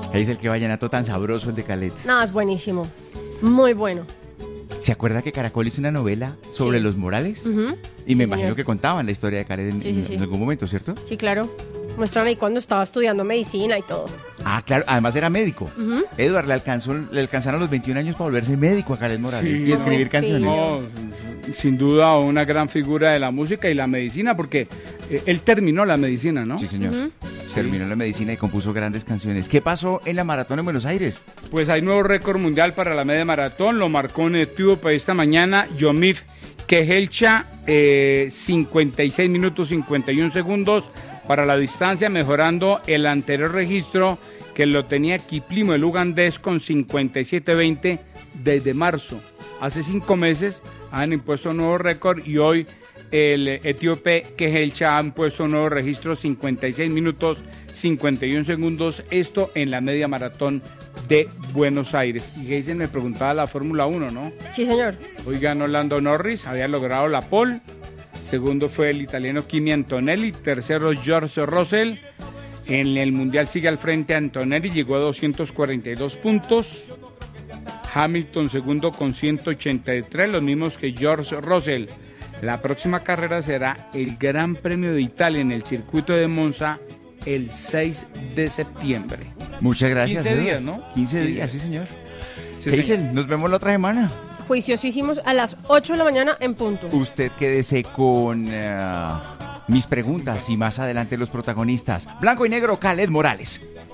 Es el que vallenato tan sabroso, el de Khaled. No, es buenísimo. Muy bueno. ¿Se acuerda que Caracol hizo una novela sobre Sí. los Morales? Ujú. Y me Sí, imagino señor. que contaban la historia de Khaled en, Sí, sí, sí. en algún momento, ¿cierto? Sí, claro. Muestran ahí cuando estaba estudiando medicina y todo. Ah, claro, además era médico. Ujú. Edward, le alcanzaron los 21 años para volverse médico a Khaled Morales Sí, y escribir no, canciones. No, sin duda una gran figura de la música y la medicina, porque él terminó la medicina, ¿no? Sí, señor. Terminó la medicina y compuso grandes canciones. ¿Qué pasó en la maratón en Buenos Aires? Pues hay nuevo récord mundial para la media maratón, lo marcó un etíope esta mañana, Yomif Kehelcha, 56 minutos 51 segundos para la distancia, mejorando el anterior registro que lo tenía Kiplimo, el ugandés, con 57.20 desde marzo. Hace 5 meses han impuesto un nuevo récord y hoy el etíope Kehelcha ha impuesto un nuevo registro, 56 minutos 51 segundos, esto en la media maratón de Buenos Aires. Y Geisen me preguntaba la Fórmula 1, ¿no? Sí, señor. Hoy ganó Lando Norris, había logrado la pole. Segundo fue el italiano Kimi Antonelli. Tercero George Russell. En el Mundial sigue al frente Antonelli, llegó a 242 puntos. Hamilton segundo con 183, los mismos que George Russell. La próxima carrera será el Gran Premio de Italia en el circuito de Monza el 6 de septiembre. Muchas gracias. 15 Edward. días, ¿no? 15 días, sí, señor. Sí, Geisen, nos vemos la otra semana. Juiciosísimos a las 8 de la mañana en punto. Usted quédese con mis preguntas y más adelante los protagonistas. Blanco y negro, Khaled Morales.